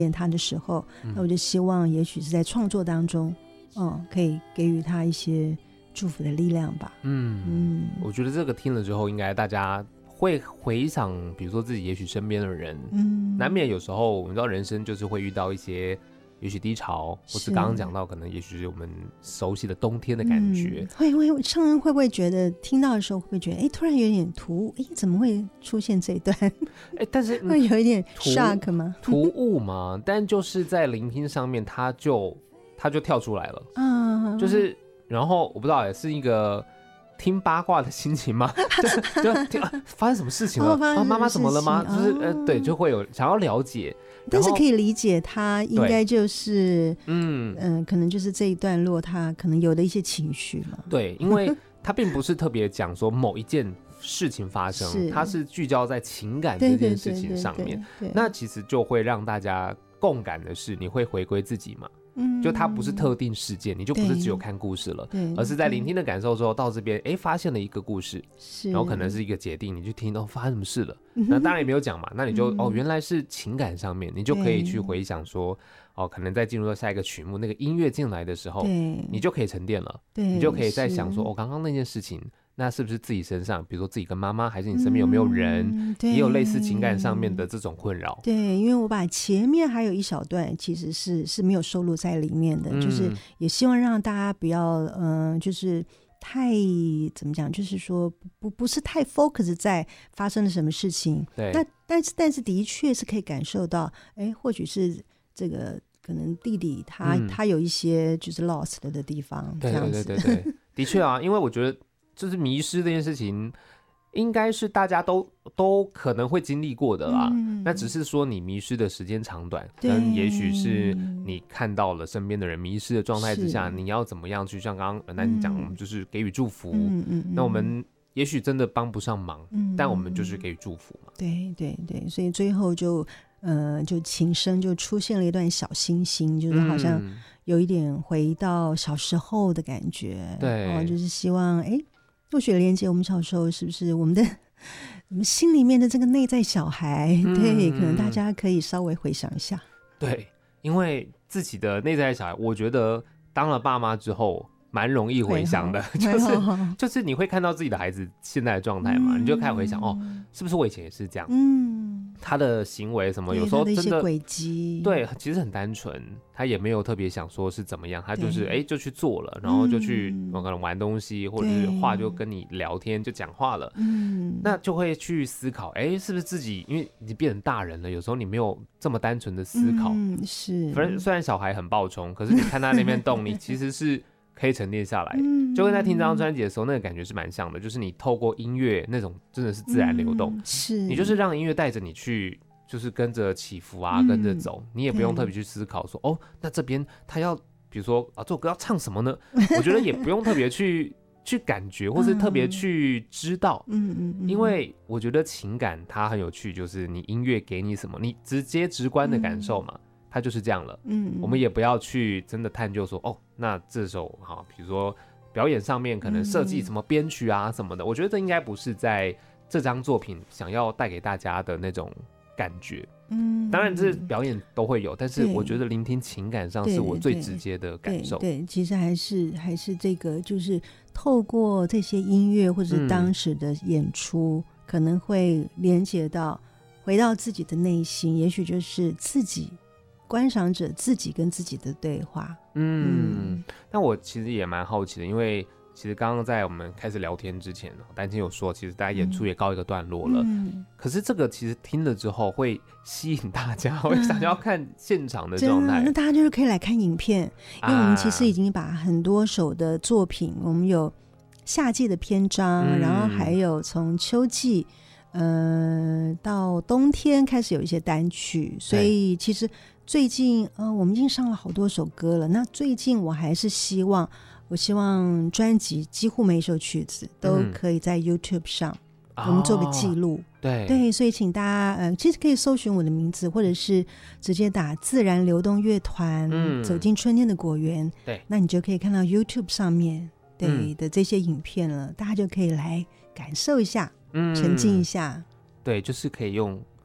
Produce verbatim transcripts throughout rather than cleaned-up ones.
演他的时候、嗯、那我就希望也许是在创作当中、哦、可以给予他一些祝福的力量吧。 嗯嗯，我觉得这个听了之后应该大家会回想比如说自己也许身边的人，嗯，难免有时候我们知道人生就是会遇到一些也许低潮，或是刚刚讲到可能也许是我们熟悉的冬天的感觉、嗯、 会会上人会不会觉得听到的时候会不会觉得哎，突然有点突兀，哎，怎么会出现这一段？ 哎，但是、嗯、 会有一点 shock 吗？ 突兀嘛，但就是在聆听上面它就它就跳出来了，嗯，就是然后我不知道也是一个听八卦的心情吗？就就听、啊、发生什么事情了？妈、哦、妈怎么了吗？就是、呃、对，就会有想要了解， 但是可以理解他应该就是嗯嗯、呃，可能就是这一段落他可能有的一些情绪嘛。 对，因为他并不是特别讲说某一件事情发生，他是聚焦在情感这件事情上面，对对对对对，那其实就会让大家共感的是你会回归自己嘛。嗯，就它不是特定事件，你就不是只有看故事了，而是在聆听的感受之后到这边，哎，发现了一个故事，然后可能是一个解定，你去听到、哦、发生什么事了，那当然也没有讲嘛，那你就、嗯、哦原来是情感上面，你就可以去回想说，哦可能在进入到下一个曲目，那个音乐进来的时候，你就可以沉淀了，你就可以在想说，哦刚刚那件事情。那是不是自己身上比如说自己跟妈妈还是你身边有没有人、嗯、也有类似情感上面的这种困扰？ 对，因为我把前面还有一小段其实是是没有收录在里面的、嗯、就是也希望让大家不要嗯、呃，就是太怎么讲，就是说不不是太 focus 在发生了什么事情。 对， 那但是但是的确是可以感受到，哎，或许是这个可能弟弟他、嗯、他有一些就是 lost 的地方， 对对对对对，的确啊，因为我觉得就是迷失这件事情应该是大家都都可能会经历过的啦、嗯、那只是说你迷失的时间长短跟也许是你看到了身边的人迷失的状态之下，你要怎么样去像刚刚南讲、嗯、就是给予祝福、嗯嗯嗯、那我们也许真的帮不上忙、嗯、但我们就是给予祝福嘛。 对对对，所以最后就呃，就琴声就出现了一段小星星，就是好像有一点回到小时候的感觉、嗯、对、哦、就是希望哎或许连接我们小时候是不是我们的我们心里面的这个内在小孩、嗯、对，可能大家可以稍微回想一下。 对，因为自己的内在小孩我觉得当了爸妈之后蛮容易回想的，就是就是你会看到自己的孩子现在的状态嘛、嗯、你就开始回想哦，是不是我以前也是这样，嗯，他的行为什么有时候真的他的一些轨迹， 对，其实很单纯，他也没有特别想说是怎么样，他就是哎就去做了，然后就去、嗯、可能玩东西或者是话就跟你聊天就讲话了，嗯，那就会去思考哎是不是自己因为你变成大人了，有时候你没有这么单纯的思考， 嗯，是， 反正虽然小孩很暴冲，可是你看他那边动你其实是可以沉淀下来、嗯、就跟在听这张专辑的时候那个感觉是蛮像的，就是你透过音乐那种真的是自然流动、嗯、是你就是让音乐带着你去就是跟着起伏啊、嗯、跟着走，你也不用特别去思考说哦那这边他要比如说啊这首歌要唱什么呢我觉得也不用特别去去感觉或是特别去知道，嗯嗯嗯，因为我觉得情感它很有趣，就是你音乐给你什么你直接直观的感受嘛、嗯，它就是这样了，嗯，我们也不要去真的探究说哦那这首好比如说表演上面可能设计什么编曲啊什么的、嗯、我觉得这应该不是在这张作品想要带给大家的那种感觉，嗯，当然这表演都会有，但是我觉得聆听情感上是我最直接的感受。 对, 对, 对, 对，其实还是还是这个就是透过这些音乐或者是当时的演出、嗯、可能会连接到回到自己的内心，也许就是自己观赏者自己跟自己的对话。 嗯, 嗯但我其实也蛮好奇的，因为其实刚刚在我们开始聊天之前丹青有说其实大家演出也告一个段落了、嗯、可是这个其实听了之后会吸引大家、嗯、会想要看现场的状态， 那大家就是可以来看影片，因为我们其实已经把很多首的作品、啊、我们有夏季的篇章、嗯、然后还有从秋季呃，到冬天开始有一些单曲，所以其实最近呃，我们已经上了好多首歌了。那最近我还是希望，我希望专辑几乎每一首曲子都可以在 YouTube 上，嗯、我们做个记录。哦、 对对，所以请大家呃，其实可以搜寻我的名字，或者是直接打自然流动乐团、嗯，走进春天的果园。 对， 那你就可以看到 YouTube 上面对、嗯、的这些影片了，大家就可以来感受一下。嗯，沉浸一下， 对，就是可以用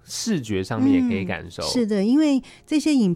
视觉上面也可以感受。 嗯、是的，因为这些影